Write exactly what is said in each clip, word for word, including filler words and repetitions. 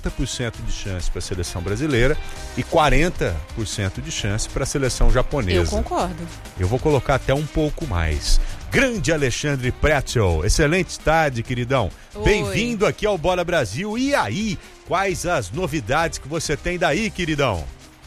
sessenta por cento de chance para a seleção brasileira e quarenta por cento de chance para a seleção japonesa. Eu concordo. Eu vou colocar até um pouco mais. Grande Alexandre Pretzel, excelente tarde, queridão. Oi. Bem-vindo aqui ao Bola Brasil. E aí, quais as novidades que você tem daí, queridão?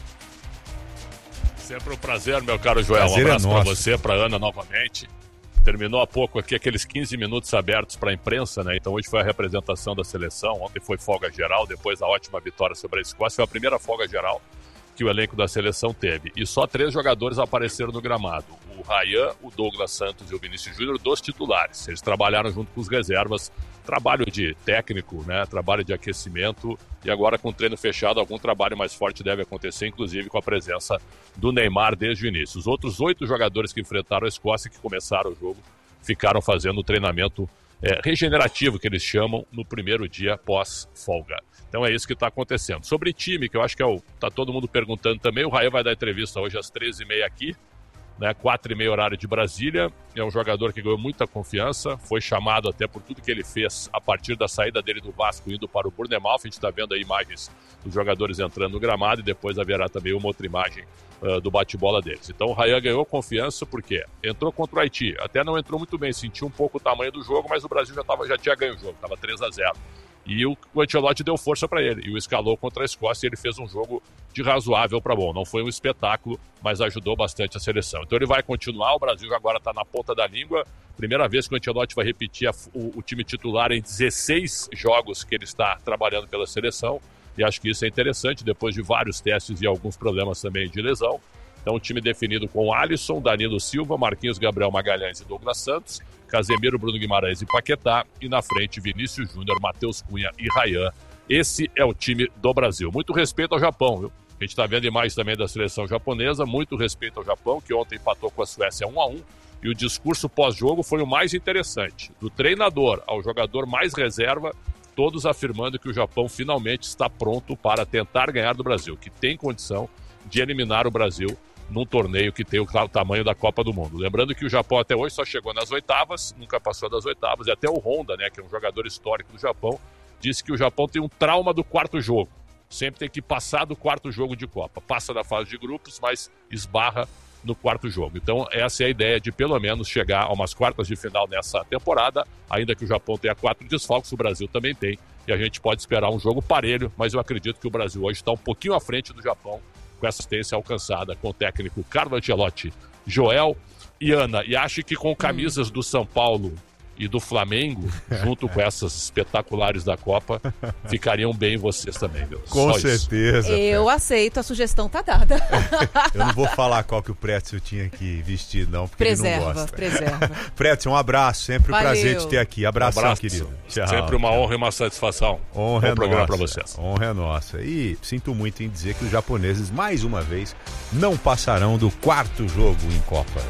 Sempre um prazer, meu caro Joel. Prazer um abraço é para nosso. você, para Ana novamente. Terminou há pouco aqui aqueles quinze minutos abertos para a imprensa, né? Então hoje foi a representação da seleção, ontem foi folga geral, depois a ótima vitória sobre a Escócia, foi a primeira folga geral que o elenco da seleção teve. E só três jogadores apareceram no gramado. O Ryan, o Douglas Santos e o Vinícius Júnior, dos titulares. Eles trabalharam junto com os reservas, trabalho de técnico, né? Trabalho de aquecimento, e agora com o treino fechado, algum trabalho mais forte deve acontecer, inclusive com a presença do Neymar desde o início. Os outros oito jogadores que enfrentaram a Escócia, que começaram o jogo, ficaram fazendo o treinamento é, regenerativo, que eles chamam, no primeiro dia pós-folga. Então é isso que está acontecendo. Sobre time, que eu acho que é o, tá todo mundo perguntando também, o Ryan vai dar entrevista hoje às treze e meia aqui, né, quatro e meia horário de Brasília. É um jogador que ganhou muita confiança, foi chamado até por tudo que ele fez a partir da saída dele do Vasco indo para o Bournemouth. A gente está vendo aí imagens dos jogadores entrando no gramado e depois haverá também uma outra imagem uh, do bate-bola deles. Então o Ryan ganhou confiança porque entrou contra o Haiti, até não entrou muito bem, sentiu um pouco o tamanho do jogo, mas o Brasil já, tava, já tinha ganho o jogo, estava três a zero. E o, o Ancelotti deu força para ele e o escalou contra a Escócia, e ele fez um jogo de razoável para bom. Não foi um espetáculo, mas ajudou bastante a seleção. Então ele vai continuar, o Brasil agora está na ponta da língua. Primeira vez que o Ancelotti vai repetir a, o, o time titular em dezesseis jogos que ele está trabalhando pela seleção, e acho que isso é interessante, depois de vários testes e alguns problemas também de lesão. Então o time definido com Alisson, Danilo Silva, Marquinhos, Gabriel Magalhães e Douglas Santos, Casemiro, Bruno Guimarães e Paquetá, e na frente Vinícius Júnior, Matheus Cunha e Ryan. Esse é o time do Brasil. Muito respeito ao Japão, viu? A gente está vendo imagens também da seleção japonesa, muito respeito ao Japão, que ontem empatou com a Suécia um a um, e o discurso pós-jogo foi o mais interessante. Do treinador ao jogador mais reserva, todos afirmando que o Japão finalmente está pronto para tentar ganhar do Brasil, que tem condição de eliminar o Brasil num torneio que tem o tamanho da Copa do Mundo. Lembrando que o Japão até hoje só chegou nas oitavas, nunca passou das oitavas, e até o Honda, né, que é um jogador histórico do Japão, disse que o Japão tem um trauma do quarto jogo. Sempre tem que passar do quarto jogo de Copa. Passa da fase de grupos, mas esbarra no quarto jogo. Então essa é a ideia de pelo menos chegar a umas quartas de final nessa temporada, ainda que o Japão tenha quatro desfalques, o Brasil também tem, e a gente pode esperar um jogo parelho, mas eu acredito que o Brasil hoje está um pouquinho à frente do Japão, com essa assistência alcançada com o técnico Carlo Ancelotti, Joel e Ana. E acho que com camisas do São Paulo e do Flamengo, junto com essas espetaculares da Copa, ficariam bem vocês também, meu. Com Só certeza. isso. Eu aceito, a sugestão tá dada. Eu não vou falar qual que o Pretzel tinha que vestir, não, porque preserva, ele não gosta. Preserva, Pretzel, um abraço, sempre um Valeu. prazer te ter aqui. Abração, Um abraço, querido. Tchau, Sempre uma tchau. honra e uma satisfação. Honra é Bom programa nossa, para vocês. honra é nossa. E sinto muito em dizer que os japoneses, mais uma vez, não passarão do quarto jogo em Copas.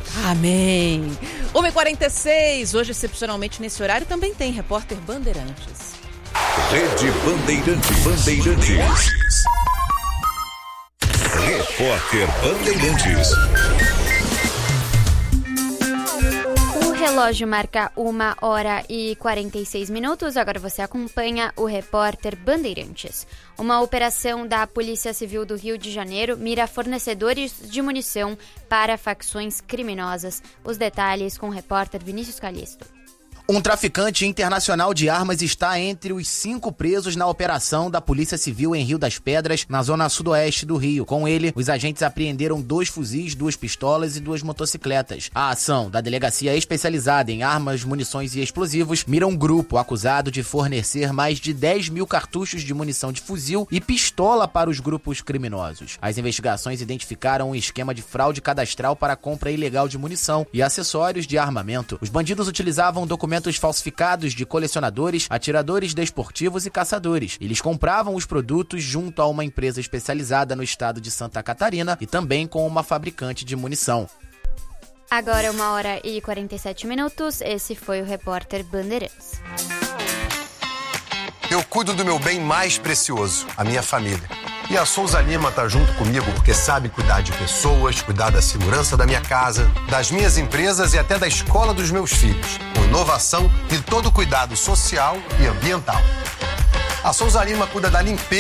Amém. uma e quarenta e seis, hoje excepcionalmente nesse horário também tem Repórter Bandeirantes. Rede Bandeirantes. Bandeirantes. Repórter Bandeirantes. O relógio marca uma hora e quarenta e seis minutos. Agora você acompanha o Repórter Bandeirantes. Uma operação da Polícia Civil do Rio de Janeiro mira fornecedores de munição para facções criminosas. Os detalhes com o repórter Vinícius Calixto. Um traficante internacional de armas está entre os cinco presos na operação da Polícia Civil em Rio das Pedras, na zona sudoeste do Rio. Com ele, os agentes apreenderam dois fuzis, duas pistolas e duas motocicletas. A ação da Delegacia Especializada em Armas, Munições e Explosivos mira um grupo acusado de fornecer mais de dez mil cartuchos de munição de fuzil e pistola para os grupos criminosos. As investigações identificaram um esquema de fraude cadastral para a compra ilegal de munição e acessórios de armamento. Os bandidos utilizavam documentos falsificados de colecionadores, atiradores desportivos e caçadores. Eles compravam os produtos junto a uma empresa especializada no estado de Santa Catarina e também com uma fabricante de munição. Agora uma hora e quarenta e sete minutos. Esse foi o Repórter Bandeirantes. Eu cuido do meu bem mais precioso, a minha família. E a Souza Lima tá junto comigo porque sabe cuidar de pessoas, cuidar da segurança da minha casa, das minhas empresas e até da escola dos meus filhos, com inovação e todo o cuidado social e ambiental. A Souza Lima cuida da limpeza